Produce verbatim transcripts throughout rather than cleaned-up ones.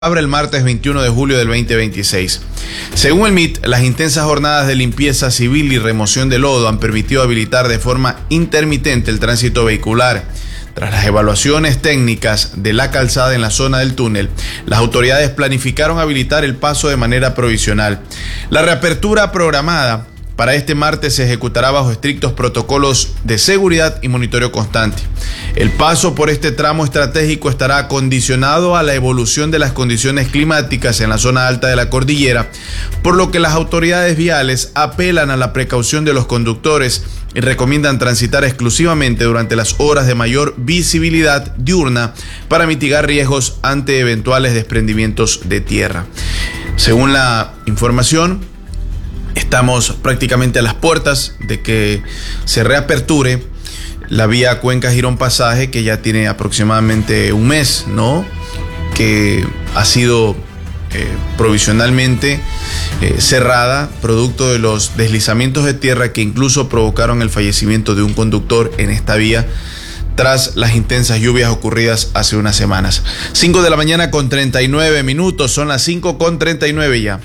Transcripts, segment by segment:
abre el martes veintiuno de julio del veinte veintiséis. Según el M I T, las intensas jornadas de limpieza civil y remoción de lodo han permitido habilitar de forma intermitente el tránsito vehicular. Tras las evaluaciones técnicas de la calzada en la zona del túnel, las autoridades planificaron habilitar el paso de manera provisional. La reapertura programada para este martes se ejecutará bajo estrictos protocolos de seguridad y monitoreo constante. El paso por este tramo estratégico estará condicionado a la evolución de las condiciones climáticas en la zona alta de la cordillera, por lo que las autoridades viales apelan a la precaución de los conductores y recomiendan transitar exclusivamente durante las horas de mayor visibilidad diurna para mitigar riesgos ante eventuales desprendimientos de tierra. Según la información, estamos prácticamente a las puertas de que se reaperture la vía Cuenca-Girón Pasaje, que ya tiene aproximadamente un mes, ¿no? Que ha sido eh, provisionalmente eh, cerrada, producto de los deslizamientos de tierra que incluso provocaron el fallecimiento de un conductor en esta vía tras las intensas lluvias ocurridas hace unas semanas. cinco de la mañana con treinta y nueve minutos, son las cinco con treinta y nueve ya.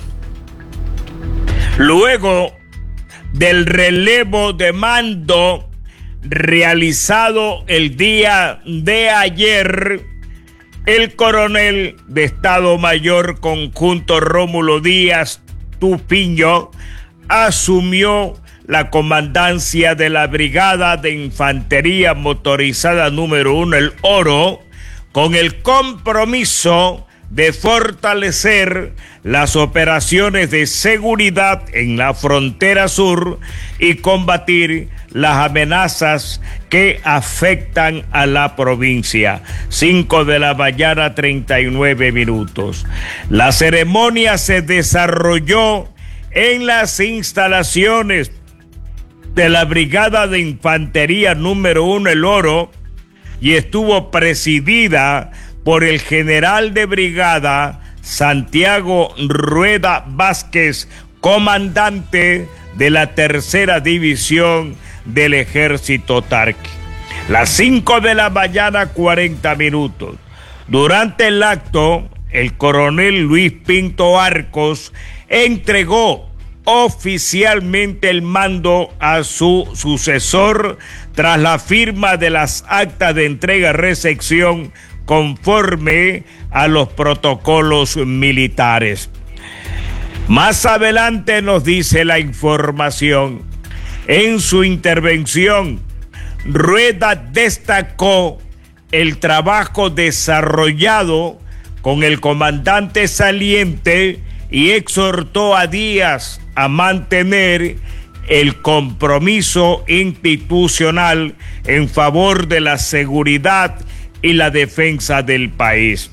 Luego del relevo de mando realizado el día de ayer, el coronel de Estado Mayor Conjunto Rómulo Díaz Tupiño asumió la comandancia de la Brigada de Infantería Motorizada número uno, el Oro, con el compromiso de fortalecer las operaciones de seguridad en la frontera sur y combatir las amenazas que afectan a la provincia. cinco de la mañana, treinta y nueve minutos. La ceremonia se desarrolló en las instalaciones de la Brigada de Infantería número uno, el Oro, y estuvo presidida por el general de brigada Santiago Rueda Vázquez, comandante de la tercera división del Ejército Tarqui. Las cinco de la mañana, cuarenta minutos. Durante el acto, el coronel Luis Pinto Arcos entregó oficialmente el mando a su sucesor tras la firma de las actas de entrega-recepción conforme a los protocolos militares. Más adelante nos dice la información. En su intervención, Rueda destacó el trabajo desarrollado con el comandante saliente y exhortó a Díaz a mantener el compromiso institucional en favor de la seguridad y la defensa del país.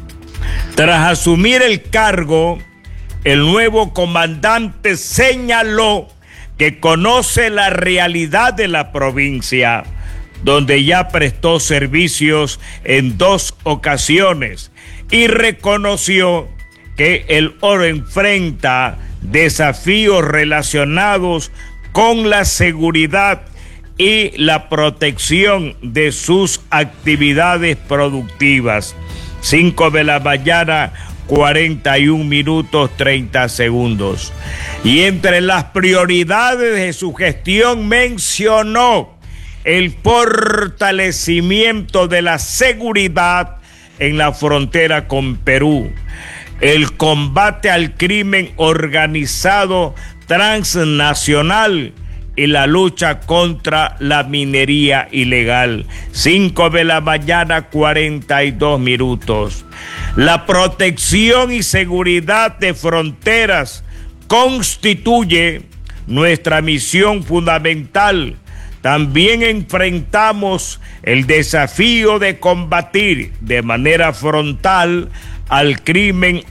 Tras asumir el cargo, el nuevo comandante señaló que conoce la realidad de la provincia, donde ya prestó servicios en dos ocasiones, y reconoció que el Oro enfrenta desafíos relacionados con la seguridad y la protección de sus actividades productivas. cinco de la mañana, cuarenta y un minutos, treinta segundos. Y entre las prioridades de su gestión mencionó el fortalecimiento de la seguridad en la frontera con Perú, el combate al crimen organizado transnacional y la lucha contra la minería ilegal. cinco de la mañana, cuarenta y dos minutos. La protección y seguridad de fronteras constituye nuestra misión fundamental. También enfrentamos el desafío de combatir de manera frontal al crimen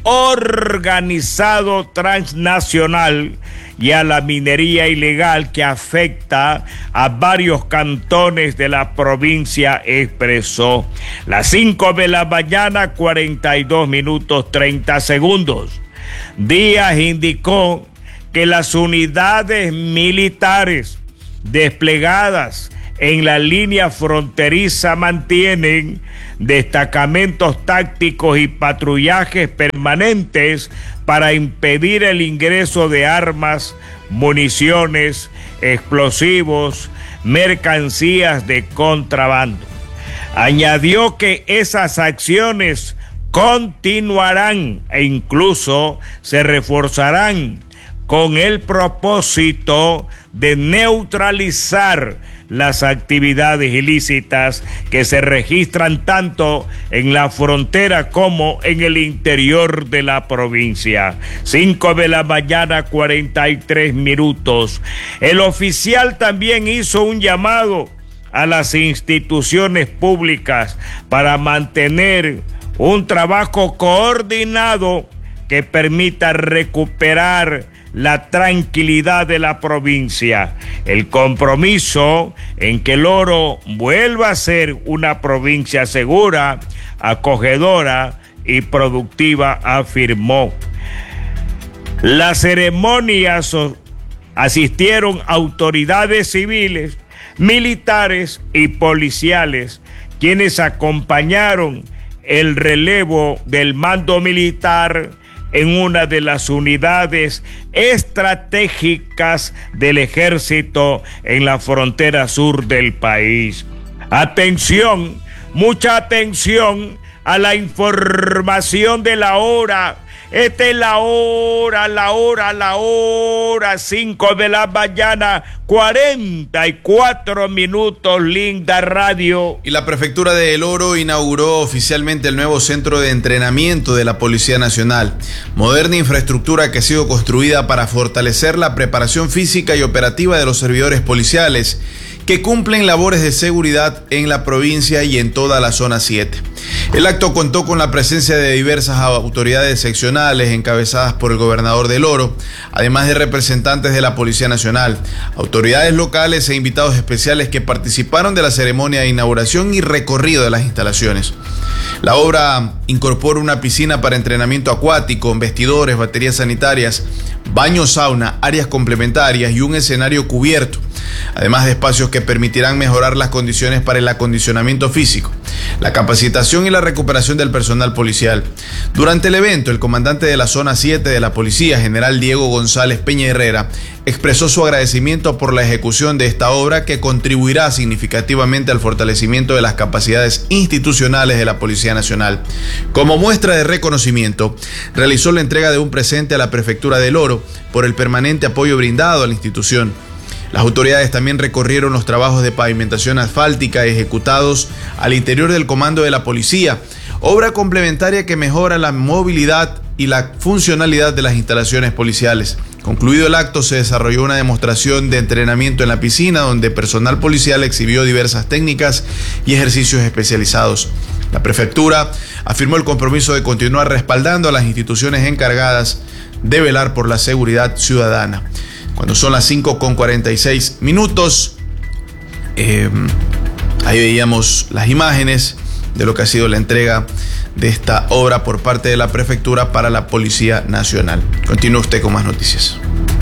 organizado transnacional y a la minería ilegal que afecta a varios cantones de la provincia, expresó. Las cinco de la mañana, cuarenta y dos minutos, treinta segundos. Díaz indicó que las unidades militares desplegadas en la línea fronteriza mantienen destacamentos tácticos y patrullajes permanentes para impedir el ingreso de armas, municiones, explosivos, mercancías de contrabando. Añadió que esas acciones continuarán e incluso se reforzarán con el propósito de neutralizar las actividades ilícitas que se registran tanto en la frontera como en el interior de la provincia. Cinco de la mañana, cuarenta y tres minutos. El oficial también hizo un llamado a las instituciones públicas para mantener un trabajo coordinado que permita recuperar la tranquilidad de la provincia. El compromiso en que el Oro vuelva a ser una provincia segura, acogedora y productiva, afirmó. La ceremonia asistieron autoridades civiles, militares y policiales, quienes acompañaron el relevo del mando militar en una de las unidades estratégicas del ejército en la frontera sur del país. Atención, mucha atención a la información de la hora. Esta es la hora, la hora, la hora, cinco de la mañana, cuarenta y cuatro minutos, linda radio. Y la Prefectura de El Oro inauguró oficialmente el nuevo centro de entrenamiento de la Policía Nacional. Moderna infraestructura que ha sido construida para fortalecer la preparación física y operativa de los servidores policiales que cumplen labores de seguridad en la provincia y en toda la zona siete. El acto contó con la presencia de diversas autoridades seccionales encabezadas por el gobernador del Oro, además de representantes de la Policía Nacional, autoridades locales e invitados especiales que participaron de la ceremonia de inauguración y recorrido de las instalaciones. La obra incorpora una piscina para entrenamiento acuático, vestidores, baterías sanitarias, baño sauna, áreas complementarias y un escenario cubierto, además de espacios que permitirán mejorar las condiciones para el acondicionamiento físico, la capacitación y la recuperación del personal policial. Durante el evento, el comandante de la zona siete de la policía, general Diego González Peña Herrera, expresó su agradecimiento por la ejecución de esta obra que contribuirá significativamente al fortalecimiento de las capacidades institucionales de la Policía Nacional. Como muestra de reconocimiento, realizó la entrega de un presente a la Prefectura del Oro por el permanente apoyo brindado a la institución. Las autoridades también recorrieron los trabajos de pavimentación asfáltica ejecutados al interior del comando de la policía, obra complementaria que mejora la movilidad y la funcionalidad de las instalaciones policiales. Concluido el acto, se desarrolló una demostración de entrenamiento en la piscina, donde personal policial exhibió diversas técnicas y ejercicios especializados. La prefectura afirmó el compromiso de continuar respaldando a las instituciones encargadas de velar por la seguridad ciudadana. Cuando son las cinco con cuarenta y seis minutos, eh, ahí veíamos las imágenes de lo que ha sido la entrega de esta obra por parte de la Prefectura para la Policía Nacional. Continúe usted con más noticias.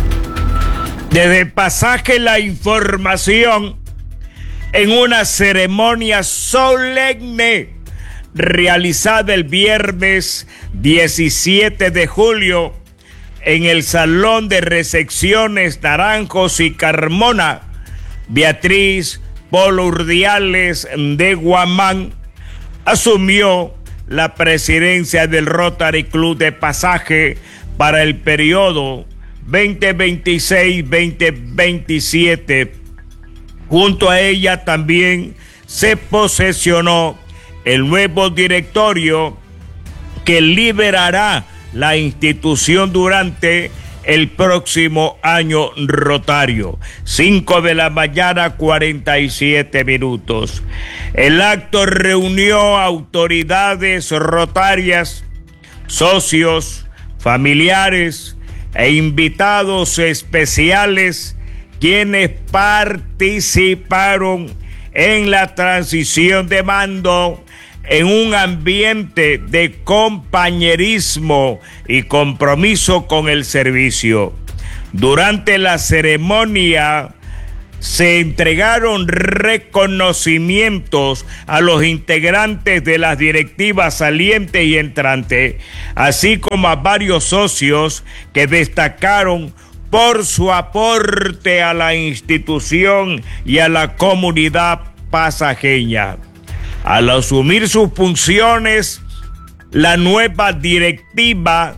Desde Pasaje la información en una ceremonia solemne realizada el viernes diecisiete de julio en el Salón de Recepciones Naranjos y Carmona. Beatriz Polo Urdiales de Guamán asumió la presidencia del Rotary Club de Pasaje para el periodo veinte veintiséis veinte veintisiete. Junto a ella también se posesionó el nuevo directorio que liberará la institución durante el próximo año rotario. cinco de la mañana, cuarenta y siete minutos. El acto reunió autoridades rotarias, socios, familiares e invitados especiales, quienes participaron en la transición de mando en un ambiente de compañerismo y compromiso con el servicio. Durante la ceremonia se entregaron reconocimientos a los integrantes de las directivas salientes y entrantes, así como a varios socios que destacaron por su aporte a la institución y a la comunidad pasajeña. Al asumir sus funciones, la nueva directiva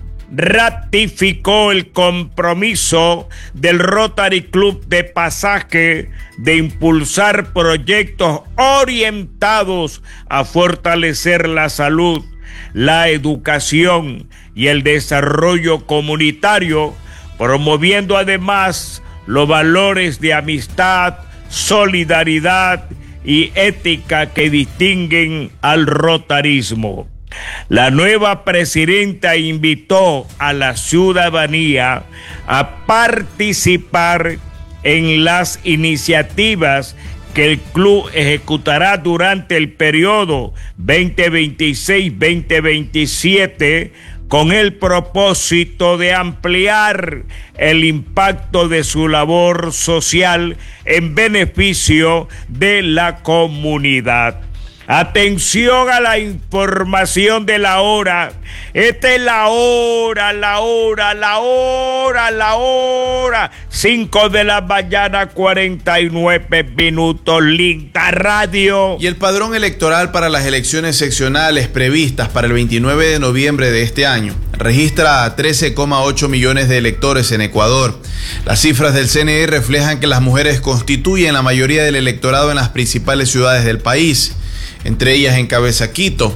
ratificó el compromiso del Rotary Club de Pasaje de impulsar proyectos orientados a fortalecer la salud, la educación y el desarrollo comunitario, promoviendo además los valores de amistad, solidaridad y ética que distinguen al rotarismo. La nueva presidenta invitó a la ciudadanía a participar en las iniciativas que el club ejecutará durante el periodo veinte veintiséis veinte veintisiete con el propósito de ampliar el impacto de su labor social en beneficio de la comunidad. Atención a la información de la hora. Esta es la hora, la hora, la hora, la hora. Cinco de la mañana, cuarenta y nueve minutos. Linda Radio. Y el padrón electoral para las elecciones seccionales previstas para el veintinueve de noviembre de este año registra a trece coma ocho millones de electores en Ecuador. Las cifras del C N E reflejan que las mujeres constituyen la mayoría del electorado en las principales ciudades del país. Entre ellas encabeza Quito,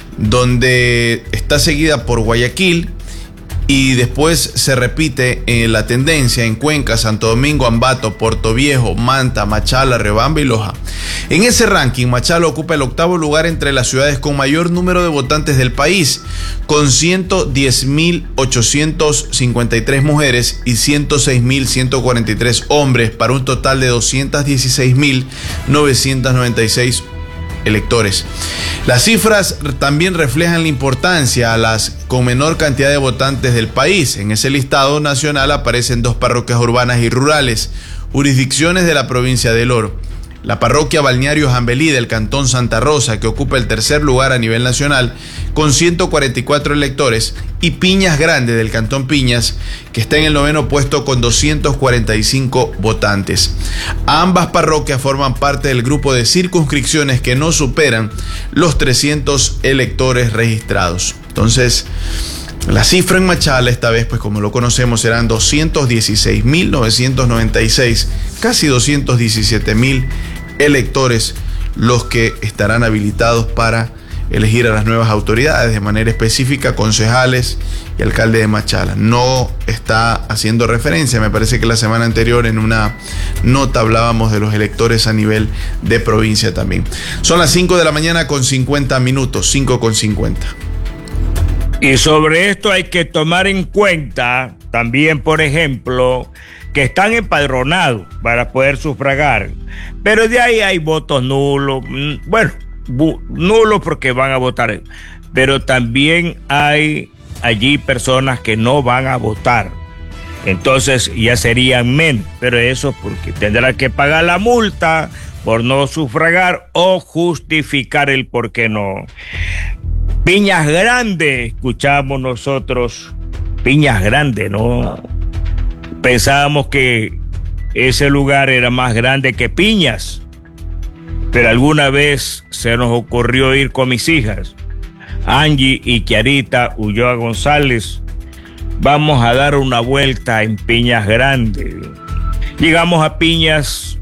donde está seguida por Guayaquil, y después se repite eh, la tendencia en Cuenca, Santo Domingo, Ambato, Puerto Viejo, Manta, Machala, Riobamba y Loja. En ese ranking, Machala ocupa el octavo lugar entre las ciudades con mayor número de votantes del país, con ciento diez mil ochocientos cincuenta y tres mujeres y ciento seis mil ciento cuarenta y tres hombres, para un total de doscientos dieciséis mil novecientos noventa y seis electores. Las cifras también reflejan la importancia a las con menor cantidad de votantes del país. En ese listado nacional aparecen dos parroquias urbanas y rurales, jurisdicciones de la provincia del Oro. La parroquia Balneario Jambelí del cantón Santa Rosa, que ocupa el tercer lugar a nivel nacional con ciento cuarenta y cuatro electores, y Piñas Grande del cantón Piñas, que está en el noveno puesto con doscientos cuarenta y cinco votantes. Ambas parroquias forman parte del grupo de circunscripciones que no superan los trescientos electores registrados. Entonces, la cifra en Machala esta vez, pues como lo conocemos, serán doscientos dieciséis mil novecientos noventa y seis, casi doscientos diecisiete mil electores los que estarán habilitados para elegir a las nuevas autoridades, de manera específica concejales y alcalde de Machala. No está haciendo referencia, me parece que la semana anterior en una nota hablábamos de los electores a nivel de provincia también. Son las cinco de la mañana con cincuenta minutos, cinco con cincuenta. Y sobre esto hay que tomar en cuenta también, por ejemplo, que están empadronados para poder sufragar, pero de ahí hay votos nulos, bueno, nulos porque van a votar, pero también hay allí personas que no van a votar, entonces ya serían menos, pero eso porque tendrán que pagar la multa por no sufragar o justificar el por qué no. Piñas Grande, escuchamos nosotros, Piñas Grande, ¿no? Pensábamos que ese lugar era más grande que Piñas, pero alguna vez se nos ocurrió ir con mis hijas, Angie y Kiarita Ulloa González. Vamos a dar una vuelta en Piñas Grande. Llegamos a Piñas,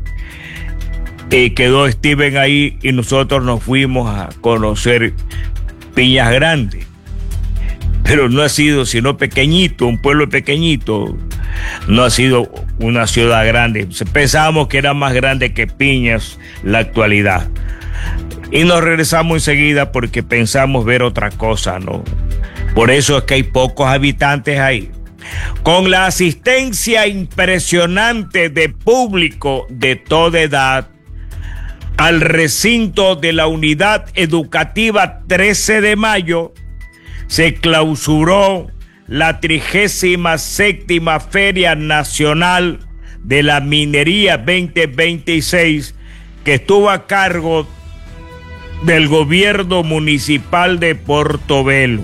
y quedó Steven ahí y nosotros nos fuimos a conocer Piñas Grande, pero no ha sido sino pequeñito, un pueblo pequeñito, no ha sido una ciudad grande. Pensábamos que era más grande que Piñas la actualidad y nos regresamos enseguida porque pensamos ver otra cosa, ¿no? Por eso es que hay pocos habitantes ahí. Con la asistencia impresionante de público de toda edad al recinto de la Unidad Educativa trece de mayo, se clausuró la trigésima séptima Feria Nacional de la Minería veinte veintiséis, que estuvo a cargo del gobierno municipal de Portobelo.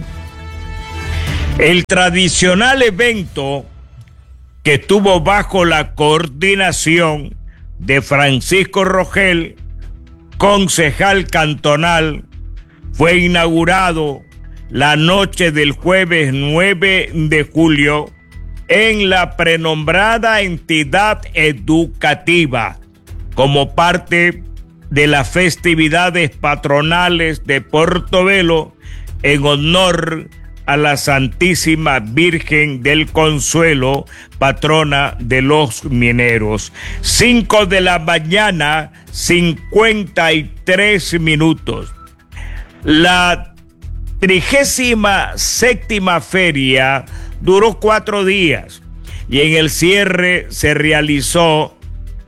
El tradicional evento, que estuvo bajo la coordinación de Francisco Rogel, concejal cantonal, fue inaugurado la noche del jueves nueve de julio en la prenombrada entidad educativa, como parte de las festividades patronales de Portobelo en honor a la Santísima Virgen del Consuelo, patrona de los mineros. Cinco de la mañana, cincuenta y tres minutos. La trigésima séptima feria duró cuatro días y en el cierre se realizó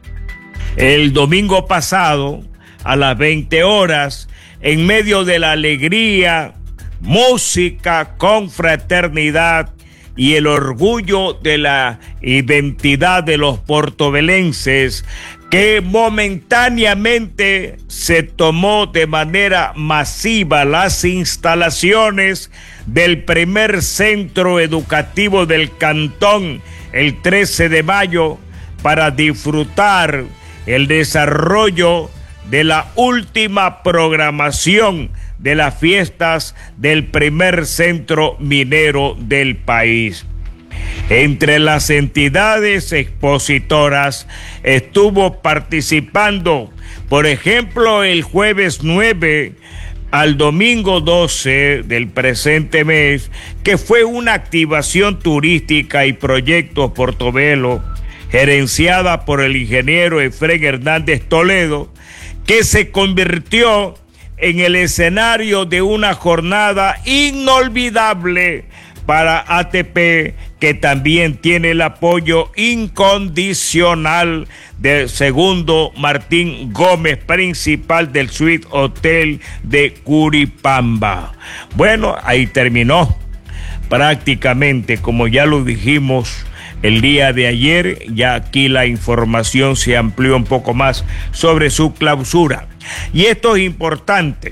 el domingo pasado a las veinte horas, en medio de la alegría, música, confraternidad y el orgullo de la identidad de los portobelenses, que momentáneamente se tomó de manera masiva las instalaciones del primer centro educativo del cantón el trece de mayo para disfrutar el desarrollo de la última programación de las fiestas del primer centro minero del país. Entre las entidades expositoras estuvo participando, por ejemplo, el jueves nueve al domingo doce del presente mes, que fue una activación turística y proyectos Portobelo, gerenciada por el ingeniero Efrén Hernández Toledo, que se convirtió en el escenario de una jornada inolvidable para A T P, que también tiene el apoyo incondicional del segundo Martín Gómez, principal del Suite Hotel de Curipamba. Bueno, ahí terminó prácticamente, como ya lo dijimos el día de ayer. Ya aquí la información se amplió un poco más sobre su clausura. Y esto es importante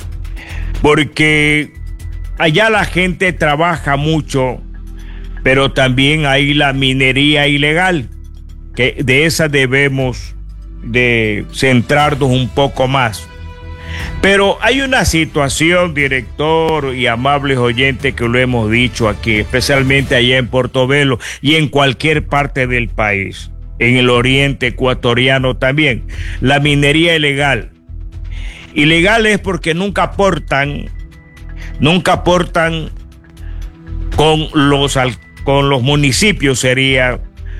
porque allá la gente trabaja mucho, pero también hay la minería ilegal, que de esa debemos de centrarnos un poco más. Pero hay una situación, director y amables oyentes, que lo hemos dicho aquí, especialmente allá en Portobelo y en cualquier parte del país, en el oriente ecuatoriano también, la minería ilegal. Ilegal es porque nunca aportan, nunca aportan con los, con los municipios, sería,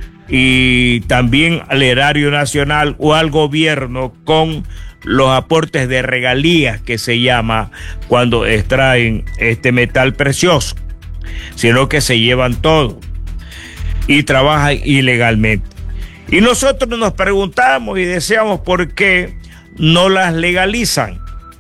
y también al erario nacional o al gobierno con los aportes de regalías, que se llama cuando extraen este metal precioso, sino que se llevan todo y trabajan ilegalmente. Y nosotros nos preguntamos y deseamos por qué no las legalizan,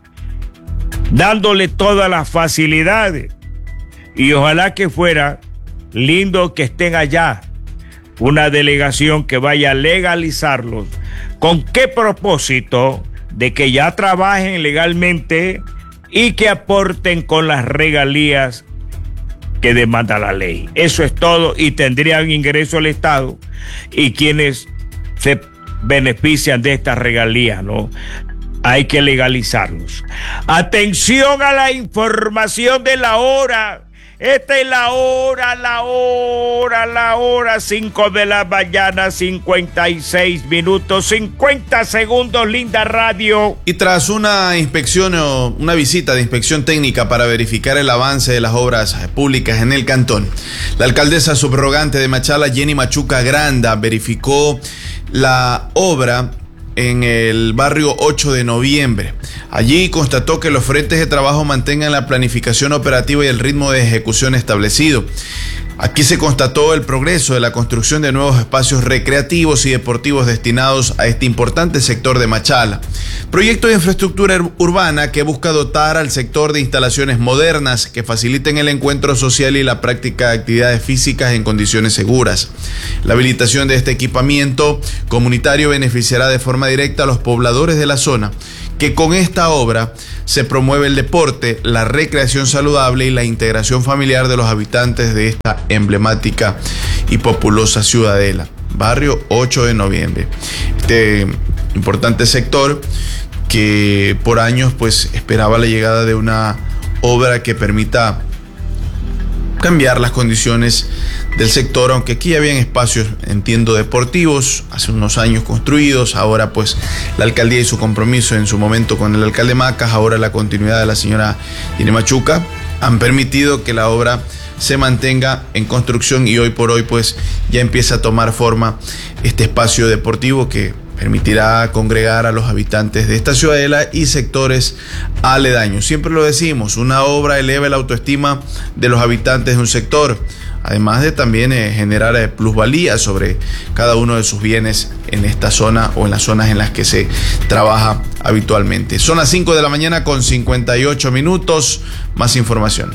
dándole todas las facilidades. Y ojalá que fuera lindo que estén allá una delegación que vaya a legalizarlos. ¿Con qué propósito? De que ya trabajen legalmente y que aporten con las regalías que demanda la ley. Eso es todo, y tendrían ingreso al Estado y quienes se benefician de estas regalías, ¿no? Hay que legalizarlos. Atención a la información de la hora. Esta es la hora, la hora, la hora, cinco de la mañana, cincuenta y seis minutos, cincuenta segundos, linda radio. Y tras una inspección o una visita de inspección técnica para verificar el avance de las obras públicas en el cantón, la alcaldesa subrogante de Machala, Jenny Machuca Granda, verificó la obra en el barrio ocho de noviembre. Allí constató que los frentes de trabajo mantengan la planificación operativa y el ritmo de ejecución establecido. Aquí se constató el progreso de la construcción de nuevos espacios recreativos y deportivos destinados a este importante sector de Machala. Proyecto de infraestructura urbana que busca dotar al sector de instalaciones modernas que faciliten el encuentro social y la práctica de actividades físicas en condiciones seguras. La habilitación de este equipamiento comunitario beneficiará de forma directa a los pobladores de la zona, que con esta obra se promueve el deporte, la recreación saludable y la integración familiar de los habitantes de esta emblemática y populosa ciudadela, barrio ocho de noviembre. Este importante sector que por años pues esperaba la llegada de una obra que permita cambiar las condiciones del sector, aunque aquí habían espacios, entiendo, deportivos, hace unos años construidos. Ahora pues la alcaldía y su compromiso en su momento con el alcalde Macas, ahora la continuidad de la señora Irene Machuca, han permitido que la obra se mantenga en construcción y hoy por hoy pues ya empieza a tomar forma este espacio deportivo que permitirá congregar a los habitantes de esta ciudadela y sectores aledaños. Siempre lo decimos, una obra eleva la autoestima de los habitantes de un sector, además de también eh, generar eh, plusvalía sobre cada uno de sus bienes en esta zona o en las zonas en las que se trabaja habitualmente. Son las cinco de la mañana con cincuenta y ocho minutos. Más información.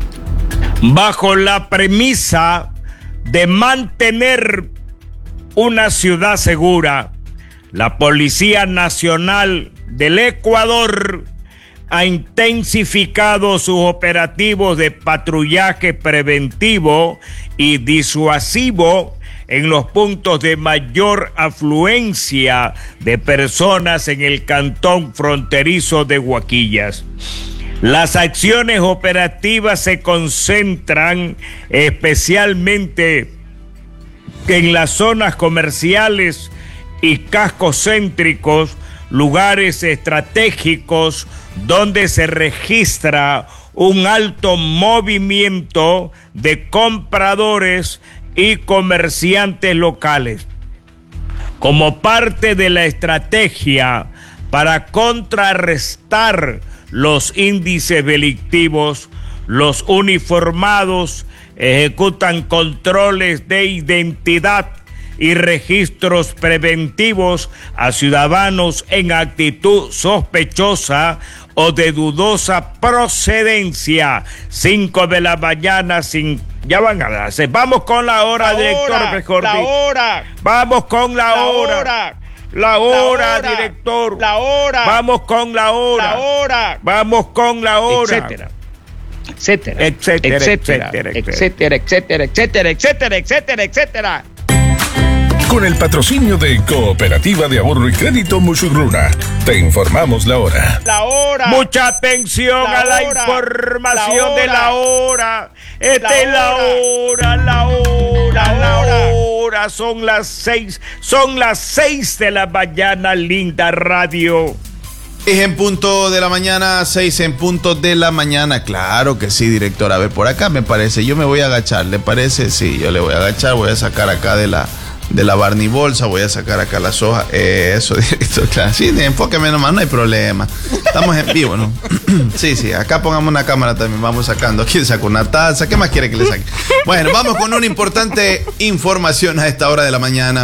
Bajo la premisa de mantener una ciudad segura, la Policía Nacional del Ecuador ha intensificado sus operativos de patrullaje preventivo y disuasivo en los puntos de mayor afluencia de personas en el cantón fronterizo de Huaquillas. Las acciones operativas se concentran especialmente en las zonas comerciales y cascos céntricos, lugares estratégicos donde se registra un alto movimiento de compradores y comerciantes locales. Como parte de la estrategia para contrarrestar los índices delictivos, los uniformados ejecutan controles de identidad y registros preventivos a ciudadanos en actitud sospechosa o de dudosa procedencia. Cinco de la mañana, sin... ya van a darse. Vamos con la hora, la director hora, mejor. La hora. Vamos con la, la hora. hora. La hora, la hora, director. La hora. Vamos con la hora. La hora. Vamos con la hora. Etcétera. Etcétera. Etcétera. Etcétera. Etcétera. Etcétera. Etcétera. Etcétera. Etcétera. Etcétera. Con el patrocinio de Cooperativa de Ahorro y Crédito Musurruna, te informamos la hora. La hora. Mucha atención la a la hora. información la de la hora. Esta la es la hora, la hora, la hora. hora. Son las seis, son las seis de la mañana, linda radio. Es en punto de la mañana, seis en punto de la mañana. Claro que sí, director. A ver, por acá me parece, yo me voy a agachar, ¿le parece? Sí, yo le voy a agachar, voy a sacar acá de la... de la Barney bolsa, voy a sacar acá las hojas, eh, eso, director, claro, sí, enfóqueme nomás, no hay problema, estamos en vivo, ¿no? Sí, sí, acá pongamos una cámara también, vamos sacando, aquí saco una taza, ¿qué más quiere que le saque? Bueno, vamos con una importante información a esta hora de la mañana.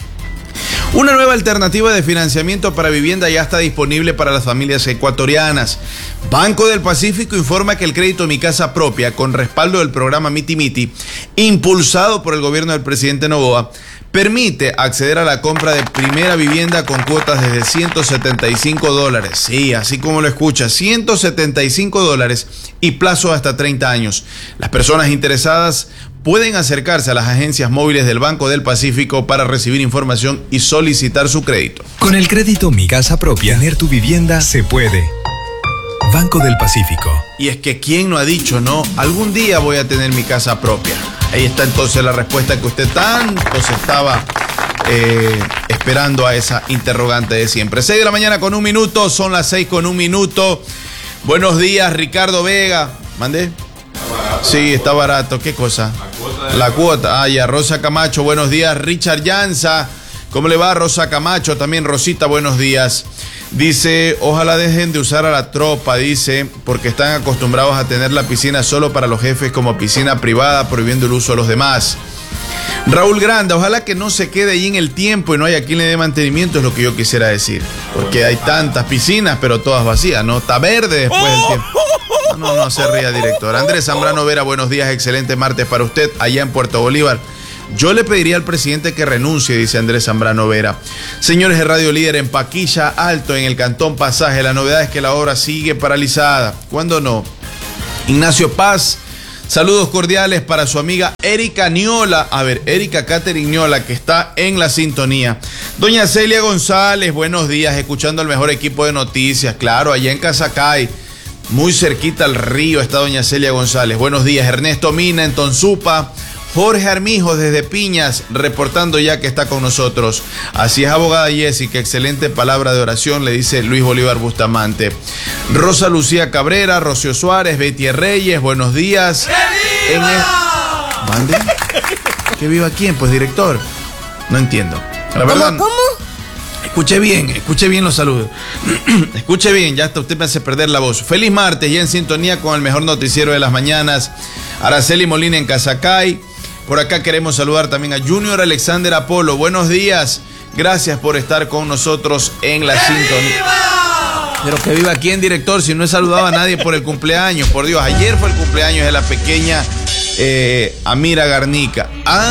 Una nueva alternativa de financiamiento para vivienda ya está disponible para las familias ecuatorianas. Banco del Pacífico informa que el crédito Mi Casa Propia, con respaldo del programa Miti Miti, impulsado por el gobierno del presidente Noboa, permite acceder a la compra de primera vivienda con cuotas desde ciento setenta y cinco dólares. Sí, así como lo escucha, ciento setenta y cinco dólares y plazo hasta treinta años. Las personas interesadas pueden acercarse a las agencias móviles del Banco del Pacífico para recibir información y solicitar su crédito. Con el crédito Mi Casa Propia, tener tu vivienda se puede. Banco del Pacífico. Y es que ¿quién no ha dicho, no? Algún día voy a tener mi casa propia. Ahí está entonces la respuesta que usted tanto se estaba eh, esperando a esa interrogante de siempre. seis de la mañana con un minuto, son las seis con un minuto. Buenos días, Ricardo Vega. ¿Mandé? Sí, está barato. ¿Qué cosa? La cuota. La cuota. Ah, ya, Rosa Camacho, buenos días. Richard Llanza, ¿cómo le va, Rosa Camacho? También Rosita, buenos días. Dice, ojalá dejen de usar a la tropa, dice, porque están acostumbrados a tener la piscina solo para los jefes como piscina privada, prohibiendo el uso a los demás. Raúl Granda, ojalá que no se quede ahí en el tiempo y no haya quien le dé mantenimiento, es lo que yo quisiera decir. Porque hay tantas piscinas, pero todas vacías, ¿no? Está verde después del tiempo. No, no, no se ría, director. Andrés Zambrano Vera, buenos días, excelente martes para usted allá en Puerto Bolívar. Yo le pediría al presidente que renuncie, dice Andrés Zambrano Vera. Señores de Radio Líder, en Paquilla Alto, en el Cantón Pasaje, la novedad es que la obra sigue paralizada. ¿Cuándo no? Ignacio Paz, saludos cordiales para su amiga Erika Niola. A ver, Erika Catherine Niola, que está en la sintonía. Doña Celia González, buenos días, escuchando al mejor equipo de noticias. Claro, allá en Casacay, muy cerquita al río, está doña Celia González. Buenos días, Ernesto Mina en Tonsupa. Jorge Armijo desde Piñas, reportando ya que está con nosotros. Así es, abogada Jessica, excelente palabra de oración, le dice Luis Bolívar Bustamante. Rosa Lucía Cabrera, Rocío Suárez, Betty Reyes, buenos días. ¡Que viva! En el... ¿Mande? ¿Que viva quién? Pues, director. No entiendo. La verdad, ¿Cómo? ¿Cómo? Escuche bien, escuche bien los saludos. Escuche bien, ya hasta usted me hace perder la voz. Feliz martes, ya en sintonía con el mejor noticiero de las mañanas. Araceli Molina en Casacay. Por acá queremos saludar también a Junior Alexander Apolo. Buenos días. Gracias por estar con nosotros en la sintonía. Pero que viva quién, director, si no he saludado a nadie por el cumpleaños. Por Dios, ayer fue el cumpleaños de la pequeña eh, Amira Garnica.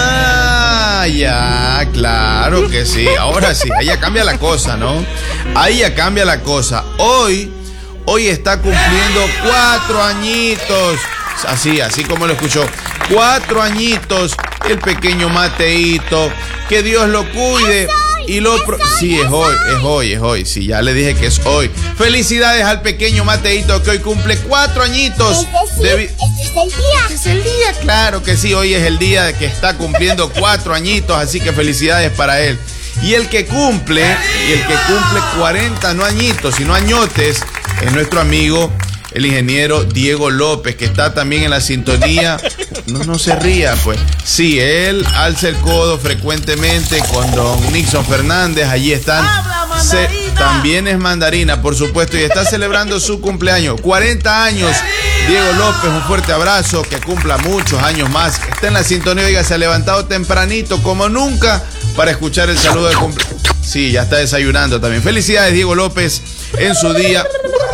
Ah, ya, claro que sí. Ahora sí, ahí ya cambia la cosa, ¿no? Ahí ya cambia la cosa. Hoy, hoy está cumpliendo cuatro añitos. Así, así como lo escuchó. Cuatro añitos, el pequeño Mateito. Que Dios lo cuide. Y lo pro... Sí, es hoy, es hoy, es hoy. Sí, ya le dije que es hoy. Felicidades al pequeño Mateito que hoy cumple cuatro añitos. Es decir, de... este es el día. Este es el día, claro que sí. Hoy es el día de que está cumpliendo cuatro añitos, así que felicidades para él. Y el que cumple, y el que cumple cuarenta, no añitos, sino añotes, es nuestro amigo el ingeniero Diego López, que está también en la sintonía. No, no se ría, pues. Sí, él alza el codo frecuentemente con don Nixon Fernández. Allí están. Se, también es mandarina, por supuesto, y está celebrando su cumpleaños. cuarenta años. Diego López, un fuerte abrazo, que cumpla muchos años más. Está en la sintonía, oiga, se ha levantado tempranito, como nunca, para escuchar el saludo de cumpleaños. Sí, ya está desayunando también. Felicidades, Diego López, en su día.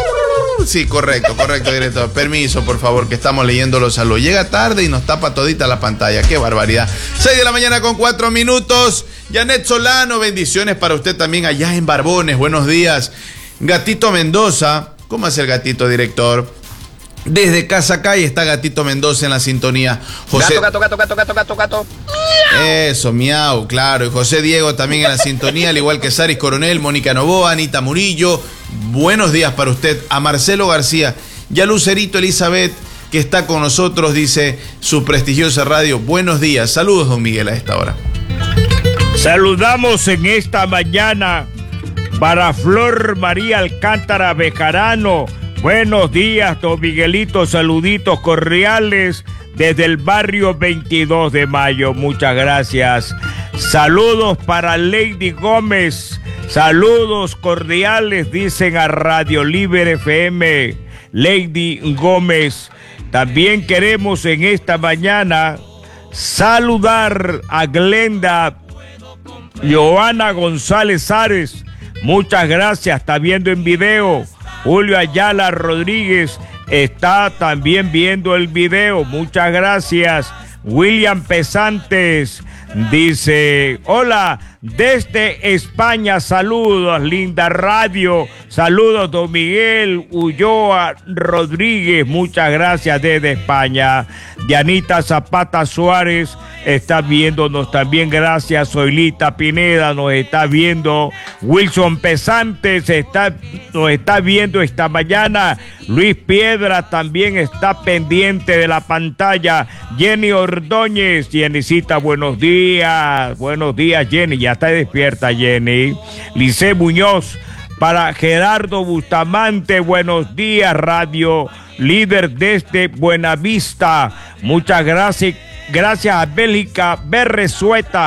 Sí, correcto, correcto, director. Permiso, por favor, que estamos leyendo los saludos. Llega tarde y nos tapa todita la pantalla. Qué barbaridad. seis de la mañana con cuatro minutos. Janet Solano, bendiciones para usted también allá en Barbones. Buenos días. Gatito Mendoza. ¿Cómo hace el gatito, director? Desde Casacay está Gatito Mendoza en la sintonía. José... Gato, gato, gato, gato, gato, gato, gato. Eso, miau, claro. Y José Diego también en la sintonía, al igual que Saris Coronel, Mónica Novoa, Anita Murillo. Buenos días para usted. A Marcelo García y a Lucerito Elizabeth, que está con nosotros, dice su prestigiosa radio. Buenos días. Saludos, don Miguel, a esta hora. Saludamos en esta mañana para Flor María Alcántara Bejarano. Buenos días, don Miguelito. Saluditos cordiales desde el barrio veintidós de mayo. Muchas gracias. Saludos para Lady Gómez. Saludos cordiales, dicen a Radio Libre F M. Lady Gómez. También queremos en esta mañana saludar a Glenda Joana González Ares. Muchas gracias, está viendo en video. Julio Ayala Rodríguez está también viendo el video. Muchas gracias. William Pesantes dice, hola, desde España, saludos, linda radio. Saludos, don Miguel Ulloa Rodríguez. Muchas gracias desde España. Dianita Zapata Suárez está viéndonos también, gracias. Zoilita Pineda nos está viendo. Wilson Pesantes está, nos está viendo esta mañana. Luis Piedra también está pendiente de la pantalla. Jenny Ordóñez, Jennycita, buenos días. Buenos días, Jenny, ya está despierta, Jenny. Lice Muñoz, para Gerardo Bustamante, buenos días, Radio Líder desde Buenavista. Muchas gracias. Gracias a Bélgica Berresueta,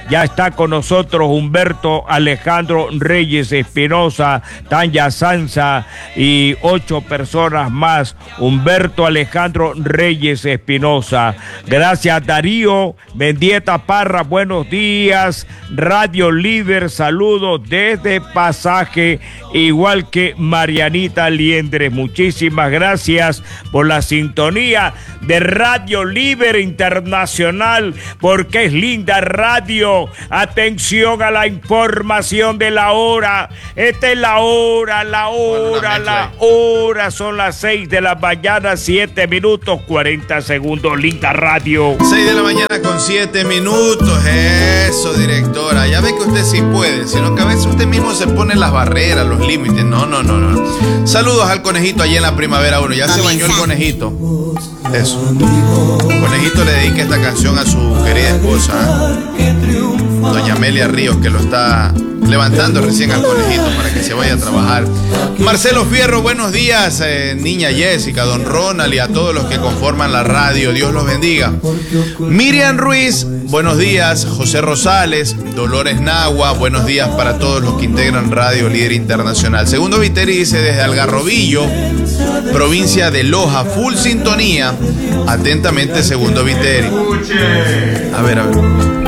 Ya está con nosotros Humberto Alejandro Reyes Espinosa, Tanya Sanza y ocho personas más. Humberto Alejandro Reyes Espinosa. Gracias, Darío Mendieta Parra, buenos días. Radio Líder, saludos desde Pasaje, igual que Marianita Liendres. Muchísimas gracias por la sintonía de Radio Líder Internacional, porque es linda radio. Atención a la información de la hora. Esta es la hora, la hora, la hora. Son las seis de la mañana, siete minutos, cuarenta segundos. Linda radio. seis de la mañana con siete minutos. Eso, directora. Ya ve que usted sí puede, sino que a veces usted mismo se pone las barreras, los límites. No, no, no, no. Saludos al conejito allí en la Primavera uno. Ya se bañó el conejito. Eso. Conejito le dedica esta canción a su querida esposa, doña Amelia Ríos, que lo está levantando recién al conejito para que se vaya a trabajar. Marcelo Fierro, buenos días. eh, niña Jessica, don Ronald y a todos los que conforman la radio, Dios los bendiga. Miriam Ruiz, buenos días. José Rosales, Dolores Nagua, buenos días para todos los que integran Radio Líder Internacional. Segundo Viteri dice desde Algarrobillo, provincia de Loja, full sintonía. Atentamente, Segundo Viteri. A ver, a ver.